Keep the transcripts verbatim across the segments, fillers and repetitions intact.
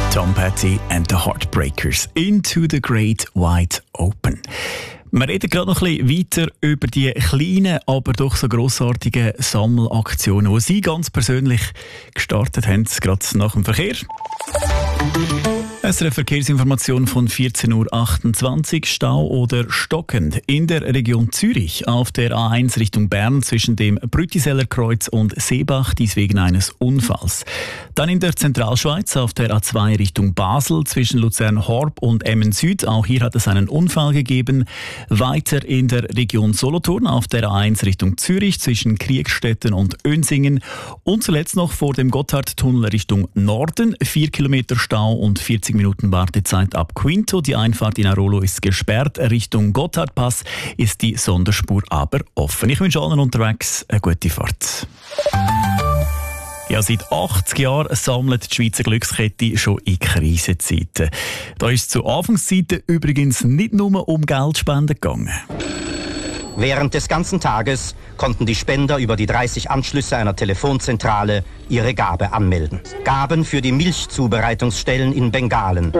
Tom Petty and the Heartbreakers Into the Great Wide Open. Wir reden gerade noch ein bisschen weiter über die kleinen, aber doch so grossartigen Sammelaktionen, die Sie ganz persönlich gestartet haben, gerade nach dem Verkehr. Es ist eine Verkehrsinformation von vierzehn Uhr achtundzwanzig. Stau oder stockend in der Region Zürich auf der A eins Richtung Bern zwischen dem Brütiseller Kreuz und Seebach, dies wegen eines Unfalls. Dann in der Zentralschweiz auf der A zwei Richtung Basel zwischen Luzern-Horb und Emmen Süd. Auch hier hat es einen Unfall gegeben. Weiter in der Region Solothurn auf der A eins Richtung Zürich zwischen Kriegstetten und Önsingen. Und zuletzt noch vor dem Gotthardtunnel Richtung Norden. Vier Kilometer Stau und vierzig Minuten Wartezeit ab Quinto. Die Einfahrt in Arolo ist gesperrt. Richtung Gotthardpass ist die Sonderspur aber offen. Ich wünsche allen unterwegs eine gute Fahrt. Ja, seit achtzig Jahren sammelt die Schweizer Glückskette schon in Krisenzeiten. Da ist es zu Anfangszeiten übrigens nicht nur um Geldspenden gegangen. Während des ganzen Tages konnten die Spender über die dreißig Anschlüsse einer Telefonzentrale ihre Gabe anmelden. Gaben für die Milchzubereitungsstellen in Bengalen.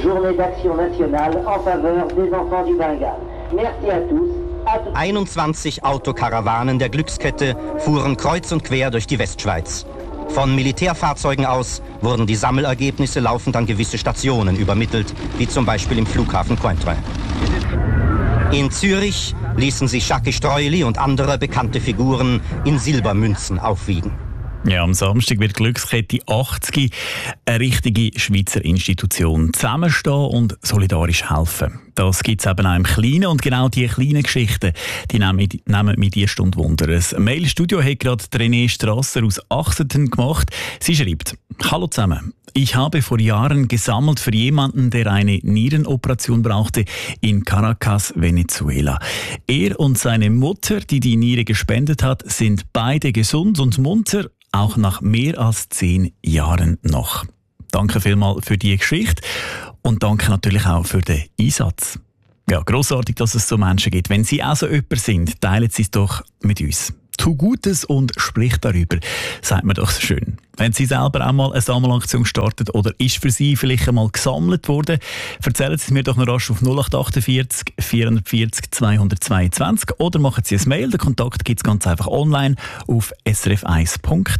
einundzwanzig Autokarawanen der Glückskette fuhren kreuz und quer durch die Westschweiz. Von Militärfahrzeugen aus wurden die Sammelergebnisse laufend an gewisse Stationen übermittelt, wie zum Beispiel im Flughafen Cointrin. In Zürich ließen sich Jacques Streuli und andere bekannte Figuren in Silbermünzen aufwiegen. Ja, am Samstag wird die Glückskette achtzig eine richtige Schweizer Institution. Zusammenstehen und solidarisch helfen. Das gibt es eben auch im Kleinen. Und genau diese kleinen Geschichten, die nehmen, nehmen mit dieser Stunde Wunder. Ein Mail-Studio hat gerade René Strasser aus Achseten gemacht. Sie schreibt: Hallo zusammen. Ich habe vor Jahren gesammelt für jemanden, der eine Nierenoperation brauchte, in Caracas, Venezuela. Er und seine Mutter, die die Niere gespendet hat, sind beide gesund und munter, auch nach mehr als zehn Jahren noch. Danke vielmals für die Geschichte und danke natürlich auch für den Einsatz. Ja, grossartig, dass es so Menschen gibt. Wenn Sie auch so jemand sind, teilen Sie es doch mit uns. Tu Gutes und sprich darüber, sagt man doch so schön. Wenn Sie selber auch mal eine Sammelaktion startet oder ist für Sie vielleicht einmal gesammelt worden, erzählen Sie es mir doch noch rasch auf null acht achtundvierzig vierundvierzig zweihundertzweiundzwanzig oder machen Sie ein Mail. Den Kontakt gibt es ganz einfach online auf s r f eins punkt